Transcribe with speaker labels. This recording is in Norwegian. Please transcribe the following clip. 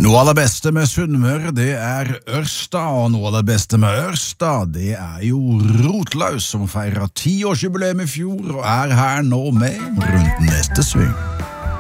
Speaker 1: Noe av det beste med Sunnmøre, det Ørsta, og noe av det beste med Ørsta, det jo Rotlaus, som feiret 10-årsjubileum i fjor, og her nå med Rundt neste sving.